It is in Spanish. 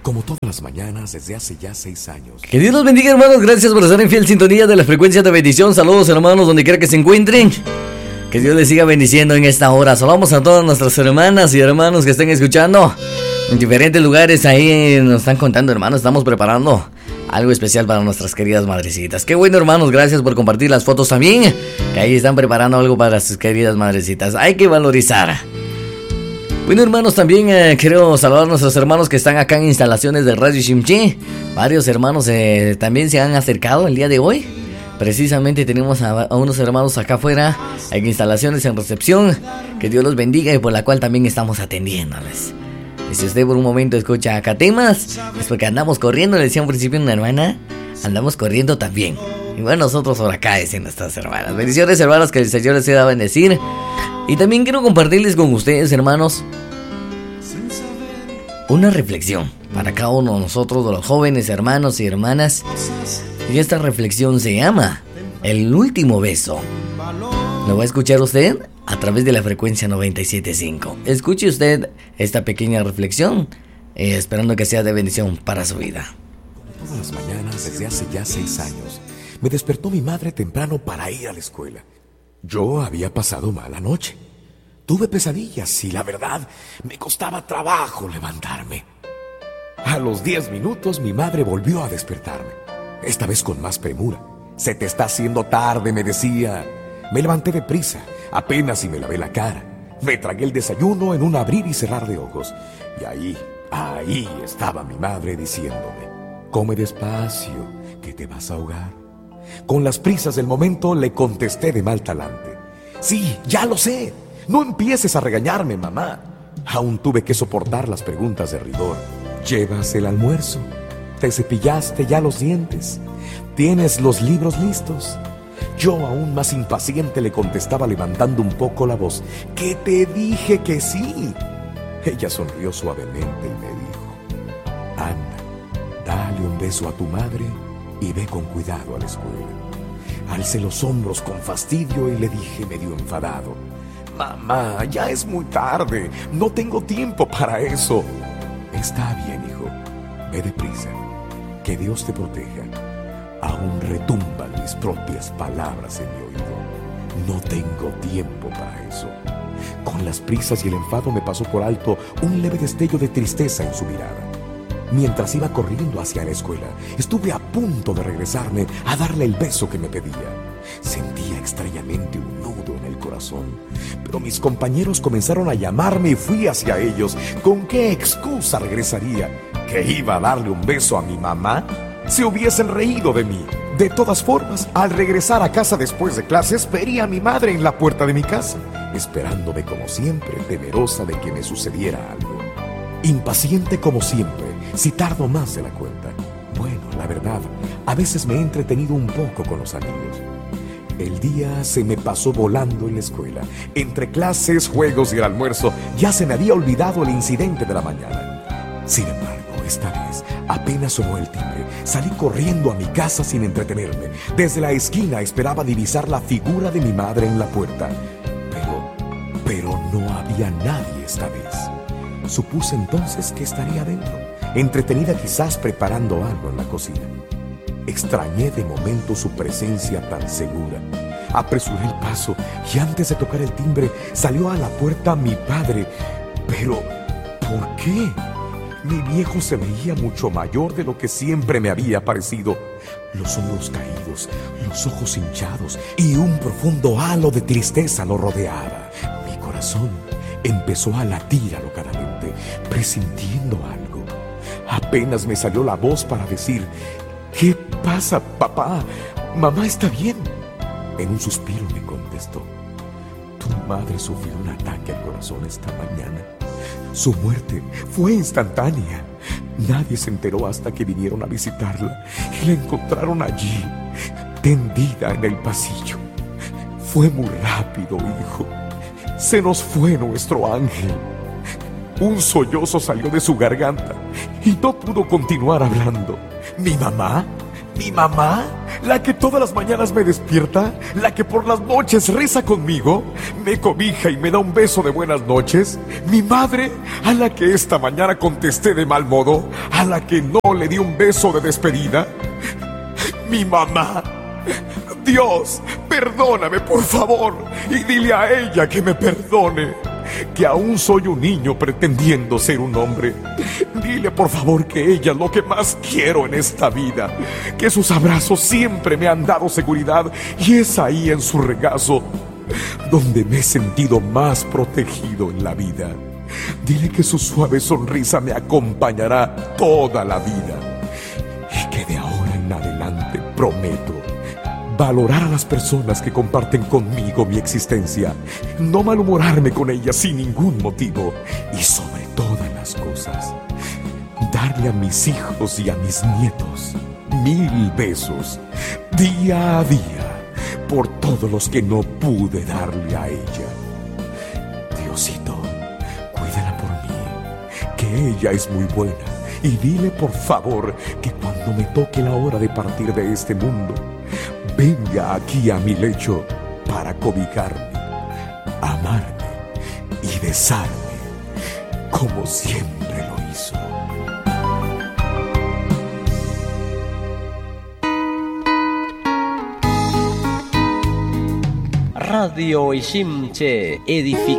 como todas las mañanas desde hace ya 6 años. Que Dios los bendiga, hermanos. Gracias por estar en fiel sintonía de la frecuencia de bendición. Saludos, hermanos, donde quiera que se encuentren. Que Dios les siga bendiciendo en esta hora. Saludamos a todas nuestras hermanas y hermanos que estén escuchando en diferentes lugares. Ahí nos están contando, hermanos, estamos preparando algo especial para nuestras queridas madrecitas. Qué bueno, hermanos, gracias por compartir las fotos también. Que ahí están preparando algo para sus queridas madrecitas. Hay que valorizar. Bueno, hermanos, también quiero saludar a nuestros hermanos que están acá en instalaciones de Radio Shimchi. Varios hermanos también se han acercado el día de hoy. Precisamente tenemos a unos hermanos acá afuera en instalaciones, en recepción. Que Dios los bendiga y por la cual también estamos atendiéndoles. Y si usted por un momento escucha acá temas, es porque andamos corriendo, le decía al principio una hermana, andamos corriendo también. Y bueno, nosotros por acá decían nuestras hermanas. Bendiciones, hermanos, que el Señor les sea bendecir. Y también quiero compartirles con ustedes, hermanos, una reflexión para cada uno de nosotros, de los jóvenes hermanos y hermanas. Y esta reflexión se llama El último beso. ¿Lo va a escuchar usted? A través de la frecuencia 97.5. Escuche usted esta pequeña reflexión, esperando que sea de bendición para su vida. Todas las mañanas desde hace ya 6 años me despertó mi madre temprano para ir a la escuela. Yo había pasado mala noche. Tuve pesadillas y la verdad me costaba trabajo levantarme. A los 10 minutos mi madre volvió a despertarme, esta vez con más premura. Se te está haciendo tarde, me decía. Me levanté deprisa, apenas si me lavé la cara. Me tragué el desayuno en un abrir y cerrar de ojos. Y ahí estaba mi madre diciéndome: come despacio, que te vas a ahogar. Con las prisas del momento le contesté de mal talante: sí, ya lo sé. No empieces a regañarme, mamá. Aún tuve que soportar las preguntas de rigor. ¿Llevas el almuerzo? ¿Te cepillaste ya los dientes? ¿Tienes los libros listos? Yo, aún más impaciente, le contestaba levantando un poco la voz: que te dije que sí. Ella sonrió suavemente y me dijo: anda, dale un beso a tu madre y ve con cuidado a la escuela. Alcé los hombros con fastidio y le dije medio enfadado: mamá, ya es muy tarde, no tengo tiempo para eso. Está bien, hijo, ve deprisa, que Dios te proteja. Aún retumban mis propias palabras en mi oído. No tengo tiempo para eso. Con las prisas y el enfado me pasó por alto un leve destello de tristeza en su mirada. Mientras iba corriendo hacia la escuela, estuve a punto de regresarme a darle el beso que me pedía. Sentía extrañamente un nudo en el corazón, pero mis compañeros comenzaron a llamarme y fui hacia ellos. ¿Con qué excusa regresaría? ¿Que iba a darle un beso a mi mamá? Se hubiesen reído de mí. De todas formas, al regresar a casa después de clases, vería a mi madre en la puerta de mi casa, esperándome como siempre, temerosa de que me sucediera algo. Impaciente como siempre, si tardo más de la cuenta. Bueno, la verdad, a veces me he entretenido un poco con los amigos. El día se me pasó volando en la escuela. Entre clases, juegos y el almuerzo, ya se me había olvidado el incidente de la mañana. Sin embargo, esta vez, apenas sonó el timbre, salí corriendo a mi casa sin entretenerme. Desde la esquina esperaba divisar la figura de mi madre en la puerta. Pero no había nadie esta vez. Supuse entonces que estaría adentro, entretenida quizás preparando algo en la cocina. Extrañé de momento su presencia tan segura. Apresuré el paso y antes de tocar el timbre salió a la puerta mi padre. Pero, ¿por qué? Mi viejo se veía mucho mayor de lo que siempre me había parecido. Los hombros caídos, los ojos hinchados y un profundo halo de tristeza lo rodeaba. Mi corazón empezó a latir alocadamente, presintiendo algo. Apenas me salió la voz para decir: ¿qué pasa, papá? ¿Mamá está bien? En un suspiro me contestó: tu madre sufrió un ataque al corazón esta mañana. Su muerte fue instantánea. Nadie se enteró hasta que vinieron a visitarla y la encontraron allí, tendida en el pasillo. Fue muy rápido, hijo. Se nos fue nuestro ángel. Un sollozo salió de su garganta y no pudo continuar hablando. ¿Mi mamá? Mi mamá, la que todas las mañanas me despierta, la que por las noches reza conmigo, me cobija y me da un beso de buenas noches. Mi madre, a la que esta mañana contesté de mal modo, a la que no le di un beso de despedida. Mi mamá. Dios, perdóname por favor y dile a ella que me perdone, que aún soy un niño pretendiendo ser un hombre. Dile por favor que ella es lo que más quiero en esta vida, que sus abrazos siempre me han dado seguridad y es ahí en su regazo donde me he sentido más protegido en la vida. Dile que su suave sonrisa me acompañará toda la vida y que de ahora en adelante prometo valorar a las personas que comparten conmigo mi existencia, no malhumorarme con ellas sin ningún motivo y sobre todas las cosas, darle a mis hijos y a mis nietos 1000 besos día a día por todos los que no pude darle a ella. Diosito, cuídala por mí, que ella es muy buena, y dile por favor que cuando me toque la hora de partir de este mundo, venga aquí a mi lecho para cobijarme, amarme y besarme como siempre lo hizo. Radio Ishimche, edificando